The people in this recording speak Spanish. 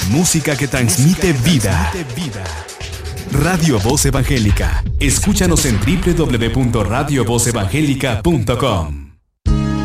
Música que transmite vida. Radio Voz Evangélica. Escúchanos en www.radiovozevangelica.com.